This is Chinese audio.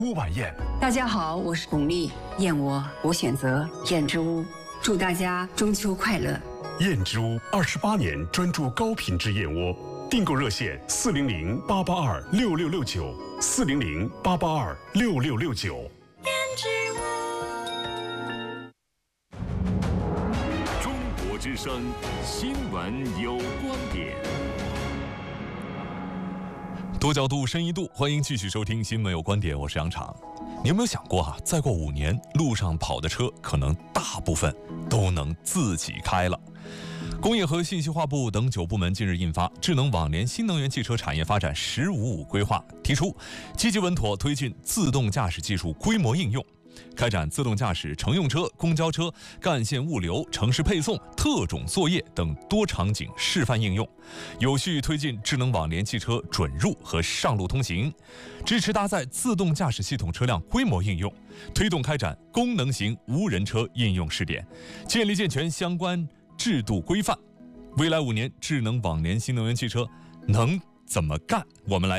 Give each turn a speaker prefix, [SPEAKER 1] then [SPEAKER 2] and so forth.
[SPEAKER 1] 屋晚宴。
[SPEAKER 2] 大家好，我是巩俐，燕窝我选择燕之屋，祝大家中秋快乐。
[SPEAKER 1] 燕之屋28年专注高品质燕窝，订购热线400-882-6669，400-882-6669。
[SPEAKER 3] 燕之屋。中国之声新闻有观点。
[SPEAKER 4] 多角度，深一度，欢迎继续收听新闻有观点，我是杨昶。你有没有想过啊，再过5年，路上跑的车可能大部分都能自己开了？工业和信息化部等9部门近日印发《智能网联新能源汽车产业发展“15+5”规划》，提出积极稳妥推进自动驾驶技术规模应用，开展自动驾驶乘用车、公交车、干线物流、城市配送、特种作业等多场景示范应用，有序推进智能网联汽车准入和上路通行，支持搭载自动驾驶系统车辆规模应用，推动开展功能型无人车应用试点，建立健全相关制度规范。未来5年，智能网联新能源汽车能怎么干？我们来